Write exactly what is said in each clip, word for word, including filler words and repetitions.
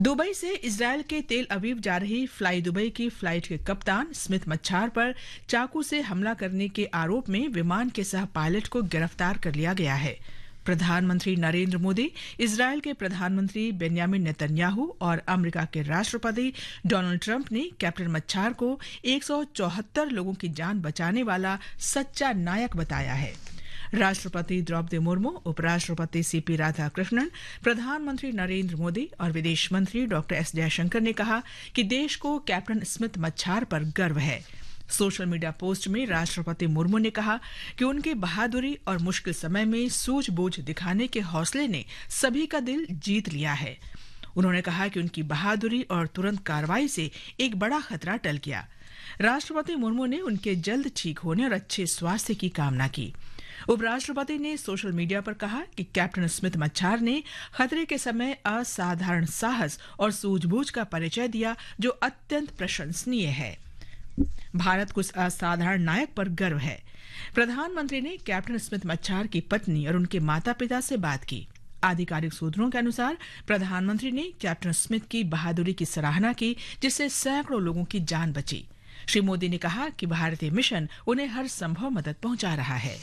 Dubai से Israel के तेल अवीव जा रही फ्लाई दुबई की फ्लाइट के कप्तान स्मिथ मच्छार पर चाकू से हमला करने के आरोप में विमान के सह पायलट को गिरफ्तार कर लिया गया है। प्रधानमंत्री नरेंद्र मोदी, इजरायल के प्रधानमंत्री बेन्यामिन नेतन्याहू और अमेरिका के राष्ट्रपति डोनाल्ड ट्रंप ने कैप्टन मच्छार को एक सौ चौहत्तर लोगों की जान बचाने वाला सच्चा नायक बताया है। राष्ट्रपति द्रौपदी मुर्मू, उपराष्ट्रपति सीपी राधाकृष्णन, प्रधानमंत्री नरेंद्र मोदी और विदेश मंत्री डॉक्टर एस जयशंकर ने कहा कि देश को कैप्टन स्मिथ मच्छार पर गर्व है। सोशल मीडिया पोस्ट में राष्ट्रपति मुर्मू ने कहा कि उनकी बहादुरी और मुश्किल समय में सूझबूझ दिखाने के हौसले ने सभी का दिल जीत लिया है। उन्होंने कहा कि उनकी बहादुरी और तुरंत कार्रवाई से एक बड़ा खतरा टल गया। राष्ट्रपति मुर्मू ने उनके जल्द ठीक होने और अच्छे स्वास्थ्य की कामना की। उपराष्ट्रपति ने सोशल मीडिया पर कहा कि कैप्टन स्मिथ मच्छार ने खतरे के समय असाधारण साहस और सूझबूझ का परिचय दिया, जो अत्यंत प्रशंसनीय है। भारत को इस असाधारण नायक पर गर्व है। प्रधानमंत्री ने कैप्टन स्मिथ मच्छार की पत्नी और उनके माता पिता से बात की। आधिकारिक सूत्रों के अनुसार प्रधानमंत्री ने कैप्टन स्मिथ की बहादुरी की सराहना की, जिससे सैकड़ों लोगों की जान बची। श्री मोदी ने कहा कि भारतीय मिशन उन्हें हर संभव मदद पहुंचा रहा है।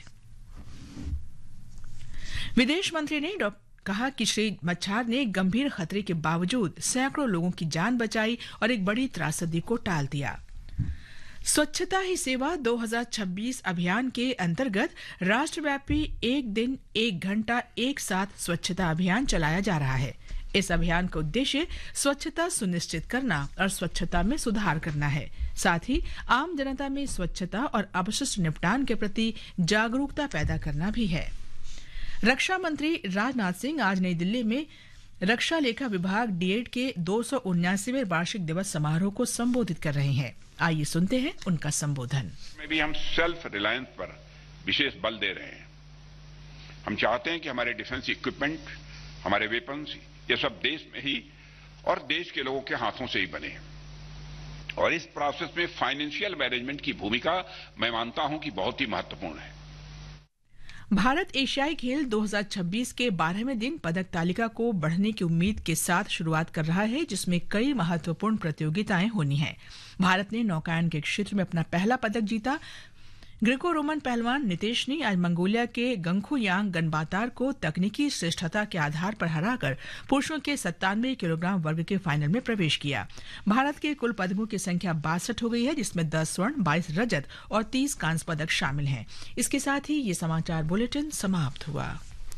विदेश मंत्री ने कहा कि श्री मच्छार ने गंभीर खतरे के बावजूद सैकड़ों लोगों की जान बचाई और एक बड़ी त्रासदी को टाल दिया। स्वच्छता ही सेवा दो हज़ार छब्बीस अभियान के अंतर्गत राष्ट्रव्यापी एक दिन एक घंटा एक साथ स्वच्छता अभियान चलाया जा रहा है। इस अभियान का उद्देश्य स्वच्छता सुनिश्चित करना और स्वच्छता में सुधार करना है। साथ ही आम जनता में स्वच्छता और अपशिष्ट निपटान के प्रति जागरूकता पैदा करना भी है। रक्षा मंत्री राजनाथ सिंह आज नई दिल्ली में रक्षा लेखा विभाग डीएड के दो सौ उन्यासीवें वार्षिक दिवस समारोह को संबोधित कर रहे हैं। आइए सुनते हैं उनका संबोधन। में भी हम सेल्फ रिलायंस पर विशेष बल दे रहे हैं। हम चाहते हैं कि हमारे डिफेंस इक्विपमेंट, हमारे वेपन्स, ये सब देश में ही और देश के लोगों के हाथों से ही बने। और इस प्रोसेस में फाइनेंशियल मैनेजमेंट की भूमिका मैं मानता हूं कि बहुत ही महत्वपूर्ण है। भारत एशियाई खेल दो हज़ार छब्बीस के बारहवें दिन पदक तालिका को बढ़ने की उम्मीद के साथ शुरुआत कर रहा है, जिसमें कई महत्वपूर्ण प्रतियोगिताएं होनी हैं। भारत ने नौकायन के क्षेत्र में अपना पहला पदक जीता। ग्रीको रोमन पहलवान नितेश ने आज मंगोलिया के गंखुयांग गनबातार को तकनीकी श्रेष्ठता के आधार पर हराकर पुरुषों के सत्तानवे किलोग्राम वर्ग के फाइनल में प्रवेश किया। भारत के कुल पदकों की संख्या बासठ हो गई है, जिसमें दस स्वर्ण, बाईस रजत और तीस कांस्य पदक शामिल हैं। इसके साथ ही ये समाचार बुलेटिन समाप्त हुआ।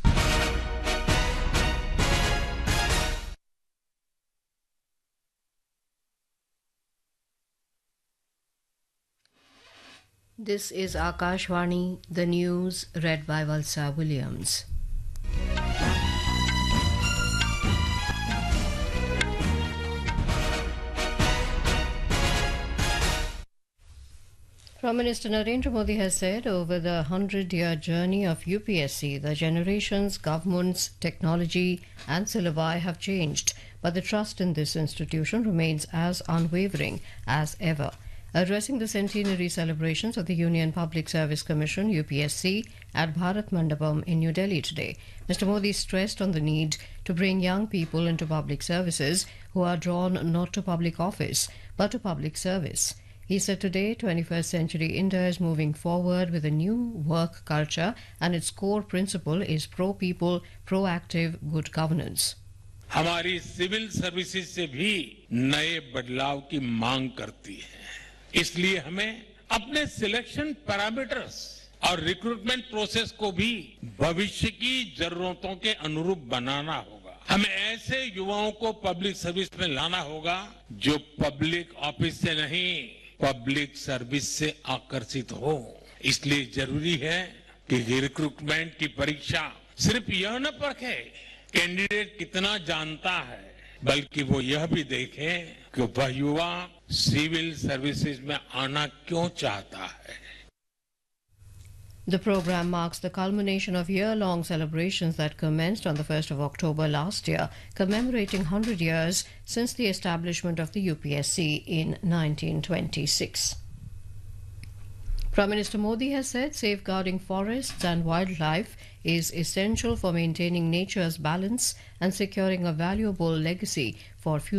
This is Akashvani, the news read by Valsa Williams. Prime Minister Narendra Modi has said over the hundred-year journey of U P S C, the generations, governments, technology and syllabi have changed, but the trust in this institution remains as unwavering as ever. Addressing the centenary celebrations of the Union Public Service Commission U P S C at Bharat Mandapam in New Delhi today, Mister Modi stressed on the need to bring young people into public services who are drawn not to public office but to public service. He said today, twenty-first century India is moving forward with a new work culture and its core principle is pro-people, proactive, good governance. हमारी civil services से भी नए बदलाव की मांग करती है। इसलिए हमें अपने सिलेक्शन पैरामीटर्स और रिक्रूटमेंट प्रोसेस को भी भविष्य की जरूरतों के अनुरूप बनाना होगा। हमें ऐसे युवाओं को पब्लिक सर्विस में लाना होगा जो पब्लिक ऑफिस से नहीं, पब्लिक सर्विस से आकर्षित हो। इसलिए जरूरी है कि रिक्रूटमेंट की परीक्षा सिर्फ यह न परखे कैंडिडेट कितना जानता है, बल्कि वो यह भी देखे कि वह युवा सिविल सर्विसेज में आना क्यों चाहता है। The program marks the culmination of year-long celebrations that commenced on the first of October last year, commemorating one hundred years since the establishment of the U P S C in nineteen twenty-six. Prime Minister Modi has said safeguarding forests and wildlife is essential for maintaining nature's balance and securing a valuable legacy for future